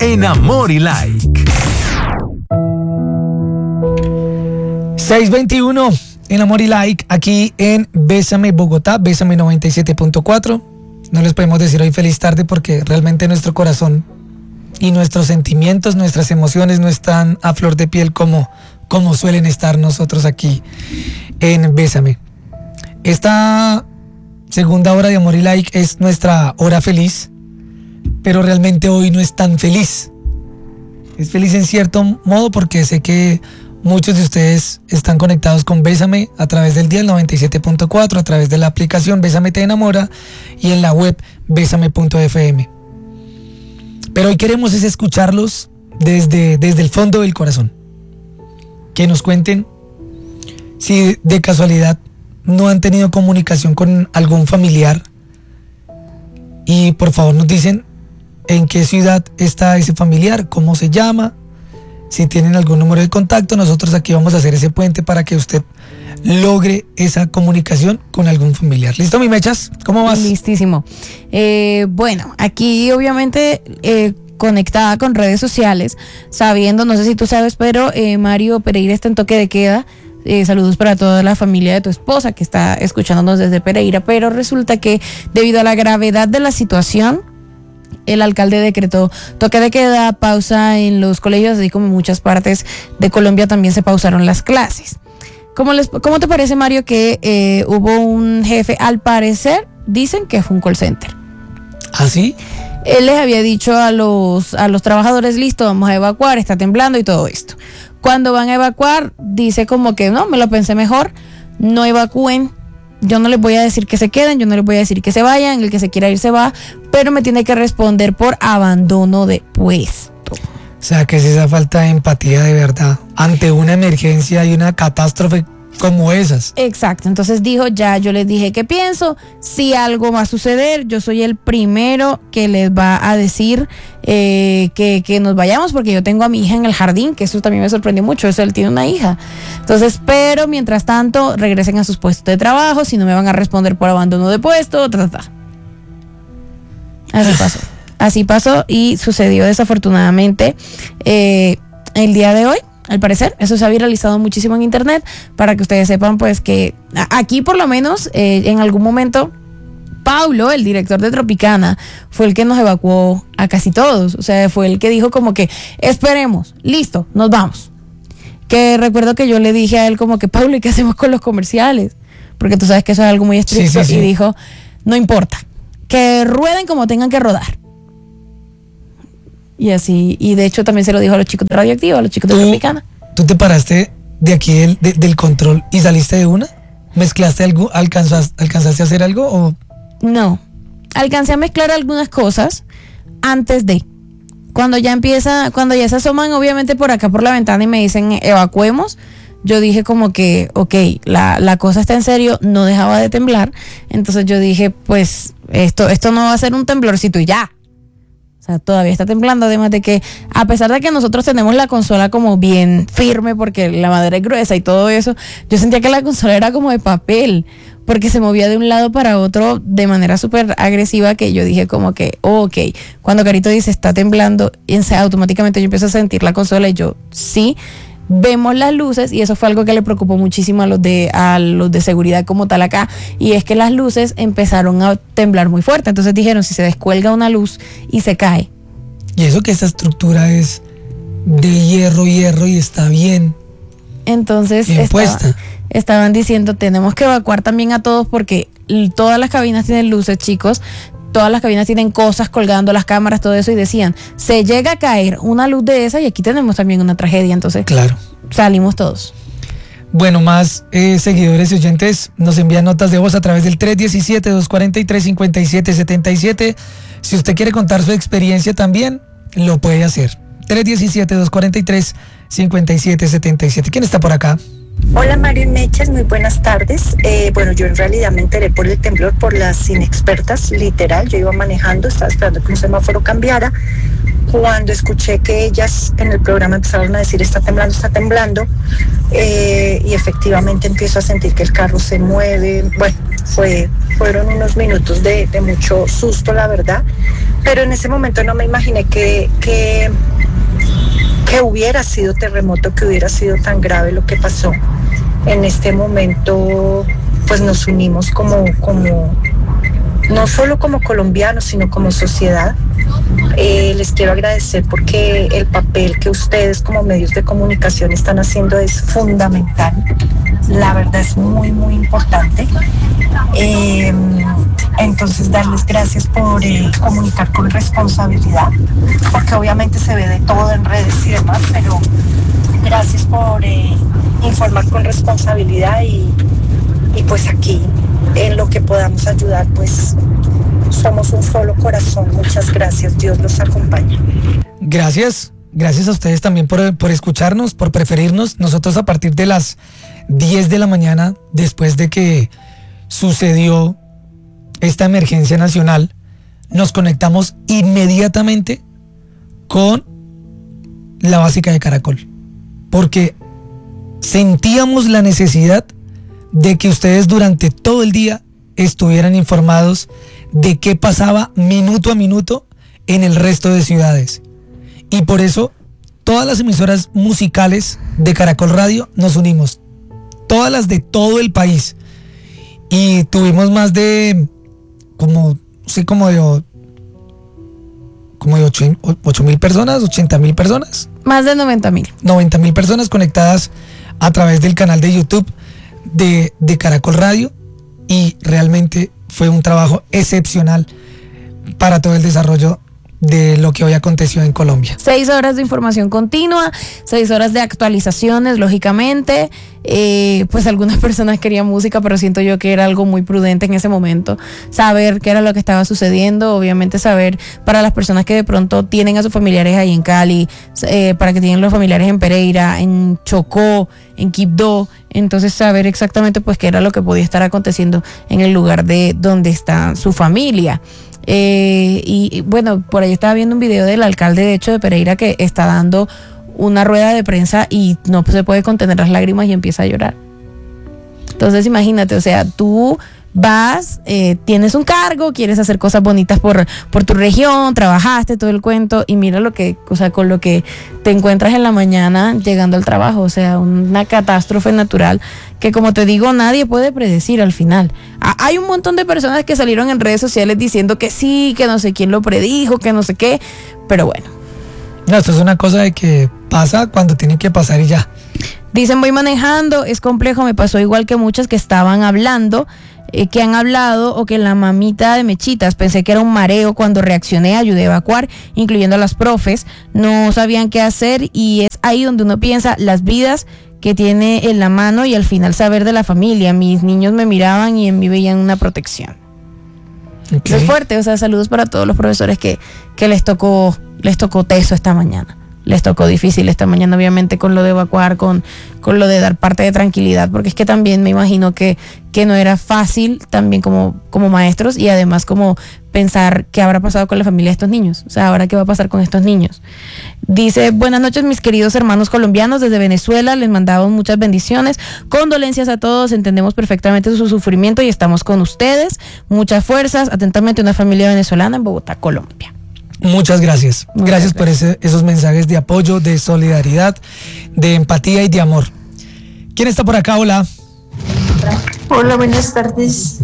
en Amor y Like. 6:21 en Amor y Like, aquí en Bésame Bogotá, Bésame 97.4. No les podemos decir hoy feliz tarde porque realmente nuestro corazón y nuestros sentimientos, nuestras emociones no están a flor de piel como suelen estar nosotros aquí en Bésame. Esta segunda hora de Amor y Like es nuestra hora feliz, pero realmente hoy no es tan feliz. Es feliz en cierto modo porque sé que muchos de ustedes están conectados con Bésame a través del dial 97.4, a través de la aplicación Bésame Te Enamora y en la web besame.fm. Pero hoy queremos es escucharlos desde el fondo del corazón. Que nos cuenten si de casualidad no han tenido comunicación con algún familiar y por favor nos dicen en qué ciudad está ese familiar, cómo se llama. Si tienen algún número de contacto, nosotros aquí vamos a hacer ese puente para que usted logre esa comunicación con algún familiar. ¿Listo, mi Mechas? ¿Cómo vas? Listísimo. Bueno, aquí obviamente conectada con redes sociales, sabiendo, no sé si tú sabes, pero Mario Pereira está en toque de queda. Saludos para toda la familia de tu esposa que está escuchándonos desde Pereira, pero resulta que debido a la gravedad de la situación, el alcalde decretó toque de queda, pausa en los colegios, así como en muchas partes de Colombia también se pausaron las clases. ¿Cómo te parece, Mario, que hubo un jefe, al parecer, dicen que fue un call center? ¿Ah, sí? Él les había dicho a los trabajadores, listo, vamos a evacuar, está temblando y todo esto. Cuando van a evacuar, dice como que no, me lo pensé mejor, no evacúen. Yo no les voy a decir que se queden, yo no les voy a decir que se vayan, el que se quiera ir se va, pero me tiene que responder por abandono de puesto. O sea, que es esa falta de empatía de verdad ante una emergencia y una catástrofe como esas. Exacto, entonces dijo, ya yo les dije qué pienso, si algo va a suceder, yo soy el primero que les va a decir que nos vayamos, porque yo tengo a mi hija en el jardín, que eso también me sorprendió mucho, eso él tiene una hija. Entonces, pero mientras tanto, regresen a sus puestos de trabajo, si no me van a responder por abandono de puesto, Así pasó y sucedió desafortunadamente el día de hoy. Al parecer, eso se ha viralizado muchísimo en internet, para que ustedes sepan pues que aquí por lo menos en algún momento Paulo, el director de Tropicana, fue el que nos evacuó a casi todos. O sea, fue el que dijo como que esperemos, listo, nos vamos. Que recuerdo que yo le dije a él como que, Paulo, ¿y qué hacemos con los comerciales? Porque tú sabes que eso es algo muy estricto. Sí. Y dijo, no importa, que rueden como tengan que rodar. Y así, y de hecho también se lo dijo a los chicos de Radioactivo, a los chicos de Tropicana. ¿Tú te paraste de aquí del control y saliste de una? ¿Mezclaste algo? ¿Alcanzaste a hacer algo o...? No, alcancé a mezclar algunas cosas antes de. Cuando ya se asoman obviamente por acá por la ventana y me dicen evacuemos, yo dije como que, ok, la cosa está en serio, no dejaba de temblar. Entonces yo dije, pues, esto no va a ser un temblorcito y ya. O sea, todavía está temblando, además de que, a pesar de que nosotros tenemos la consola como bien firme, porque la madera es gruesa y todo eso, yo sentía que la consola era como de papel, porque se movía de un lado para otro de manera súper agresiva, que yo dije como que, ok, cuando Carito dice está temblando, automáticamente yo empiezo a sentir la consola y yo, sí. Vemos las luces y eso fue algo que le preocupó muchísimo a los de seguridad como tal acá, y es que las luces empezaron a temblar muy fuerte. Entonces dijeron, si se descuelga una luz y se cae. Y eso que esta estructura es de hierro y está bien. Entonces estaban diciendo, tenemos que evacuar también a todos porque todas las cabinas tienen luces, chicos. Todas las cabinas tienen cosas colgando, las cámaras, todo eso, y decían, se llega a caer una luz de esa y aquí tenemos también una tragedia. Entonces, claro, salimos todos. Bueno, más seguidores y oyentes nos envían notas de voz a través del 317-243-5777. Si usted quiere contar su experiencia también, lo puede hacer. 317-243-5777. ¿Quién está por acá? Hola Mario y Mechas, muy buenas tardes. Bueno, yo en realidad me enteré por el temblor, por las inexpertas, literal. Yo iba manejando, estaba esperando que un semáforo cambiara. Cuando escuché que ellas en el programa empezaron a decir está temblando, y efectivamente empiezo a sentir que el carro se mueve. Bueno, fueron unos minutos de mucho susto, la verdad, pero en ese momento no me imaginé que hubiera sido terremoto, que hubiera sido tan grave lo que pasó. En este momento pues nos unimos como no solo como colombianos, sino como sociedad. Les quiero agradecer porque el papel que ustedes como medios de comunicación están haciendo es fundamental. La verdad es muy, muy importante. Entonces, darles gracias por comunicar con responsabilidad, porque obviamente se ve de todo en redes y demás, pero gracias por informar con responsabilidad y pues aquí, en lo que podamos ayudar, pues somos un solo corazón. Muchas gracias, Dios los acompañe. Gracias a ustedes también por escucharnos, por preferirnos. Nosotros a partir de las 10 de la mañana, después de que sucedió esta emergencia nacional, nos conectamos inmediatamente con la básica de Caracol, porque sentíamos la necesidad de que ustedes durante todo el día estuvieran informados de qué pasaba minuto a minuto en el resto de ciudades. Y por eso todas las emisoras musicales de Caracol Radio nos unimos, todas las de todo el país, y tuvimos más de como de 8,000 personas, 80,000 personas, más de 90,000 personas conectadas a través del canal de YouTube de Caracol Radio, y realmente fue un trabajo excepcional para todo el desarrollo de lo que hoy aconteció en Colombia. 6 horas de información continua, 6 horas de actualizaciones, lógicamente. Pues algunas personas querían música, pero siento yo que era algo muy prudente en ese momento, saber qué era lo que estaba sucediendo, obviamente saber para las personas que de pronto tienen a sus familiares ahí en Cali, para que tienen los familiares en Pereira, en Chocó, en Quibdó, entonces saber exactamente pues qué era lo que podía estar aconteciendo en el lugar de donde está su familia. Y bueno, por ahí estaba viendo un video del alcalde de hecho de Pereira, que está dando una rueda de prensa y no se puede contener las lágrimas y empieza a llorar. Entonces imagínate, o sea, tú vas, tienes un cargo, quieres hacer cosas bonitas por tu región, trabajaste todo el cuento, y mira lo que, o sea, con lo que te encuentras en la mañana llegando al trabajo, o sea, una catástrofe natural que, como te digo, nadie puede predecir al final. Hay un montón de personas que salieron en redes sociales diciendo que sí, que no sé quién lo predijo, que no sé qué, pero bueno. No, esto es una cosa de que pasa cuando tiene que pasar y ya. Dicen, voy manejando, es complejo, me pasó igual que muchas que estaban hablando, que han hablado, o que la mamita de Mechitas, pensé que era un mareo, cuando reaccioné ayudé a evacuar, incluyendo a las profes, no sabían qué hacer, y es ahí donde uno piensa las vidas que tiene en la mano, y al final saber de la familia. Mis niños me miraban y en mí veían una protección. Okay. Es fuerte, o sea, saludos para todos los profesores que les tocó teso esta mañana. Les tocó difícil esta mañana, obviamente, con lo de evacuar, con lo de dar parte de tranquilidad, porque es que también me imagino que no era fácil también como maestros, y además como pensar qué habrá pasado con la familia de estos niños, o sea, ahora qué va a pasar con estos niños. Dice, buenas noches mis queridos hermanos colombianos desde Venezuela, les mandamos muchas bendiciones, condolencias a todos, entendemos perfectamente su sufrimiento y estamos con ustedes, muchas fuerzas, atentamente una familia venezolana en Bogotá, Colombia. Muchas gracias. Gracias por esos mensajes de apoyo, de solidaridad, de empatía y de amor. ¿Quién está por acá? Hola. Hola, buenas tardes.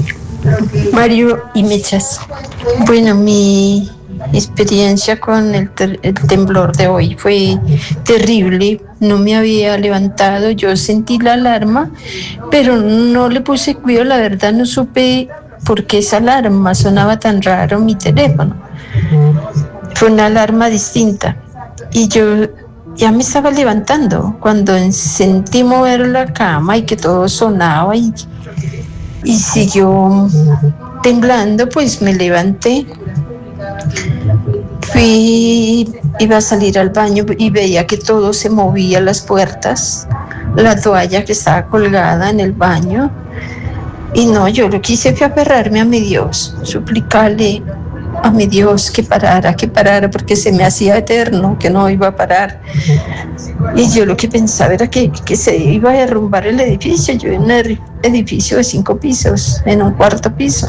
Mario y Mechas. Bueno, mi experiencia con el temblor de hoy fue terrible. No me había levantado, yo sentí la alarma, pero no le puse cuidado, la verdad no supe por qué esa alarma sonaba tan raro mi teléfono. Fue una alarma distinta y yo ya me estaba levantando cuando sentí mover la cama y que todo sonaba y siguió temblando. Pues me levanté, iba a salir al baño y veía que todo se movía, las puertas, la toalla que estaba colgada en el baño, y no, yo lo que hice fue aferrarme a mi Dios, suplicarle a mi Dios que parara, porque se me hacía eterno, que no iba a parar. Y yo lo que pensaba era que se iba a derrumbar el edificio. Yo en un edificio de 5 pisos, en un 4º piso.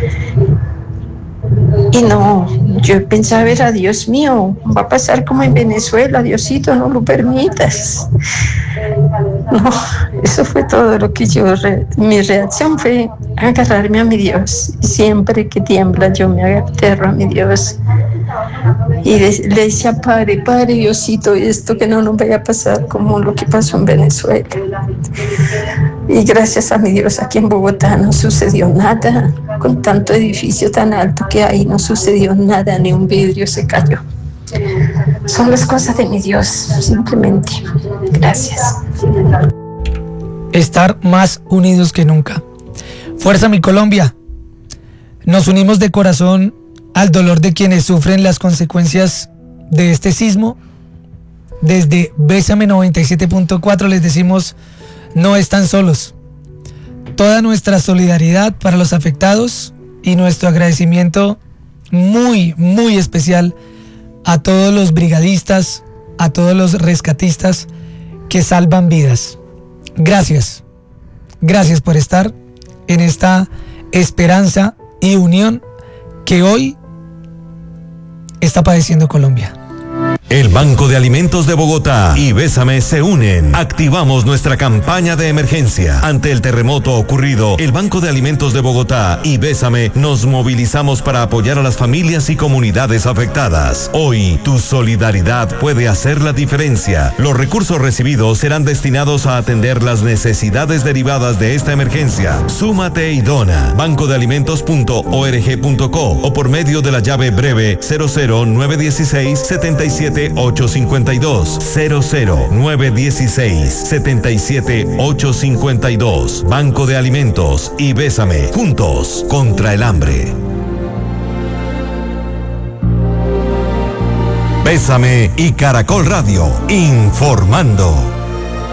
Y no, yo pensaba, era, Dios mío, va a pasar como en Venezuela, Diosito, no lo permitas. No, eso fue todo lo que mi reacción fue agarrarme a mi Dios. Y siempre que tiembla yo me agarro a mi Dios. Y le decía, Padre, Diosito, esto que no nos vaya a pasar como lo que pasó en Venezuela. Y gracias a mi Dios, aquí en Bogotá no sucedió nada. Con tanto edificio tan alto que hay, no sucedió nada, ni un vidrio se cayó. Son las cosas de mi Dios, simplemente. Gracias. Estar más unidos que nunca. Fuerza, mi Colombia. Nos unimos de corazón al dolor de quienes sufren las consecuencias de este sismo. Desde Bésame 97.4 les decimos, no están solos. Toda nuestra solidaridad para los afectados y nuestro agradecimiento muy, muy especial a todos los brigadistas, a todos los rescatistas que salvan vidas. Gracias. Gracias por estar en esta esperanza y unión que hoy está padeciendo Colombia. El Banco de Alimentos de Bogotá y Bésame se unen. Activamos nuestra campaña de emergencia. Ante el terremoto ocurrido, el Banco de Alimentos de Bogotá y Bésame nos movilizamos para apoyar a las familias y comunidades afectadas. Hoy, tu solidaridad puede hacer la diferencia. Los recursos recibidos serán destinados a atender las necesidades derivadas de esta emergencia. Súmate y dona. bancodealimentos.org.co o por medio de la llave breve 00916 77 852 00916 77 852. Banco de Alimentos y Bésame, juntos contra el hambre. Bésame y Caracol Radio, informando.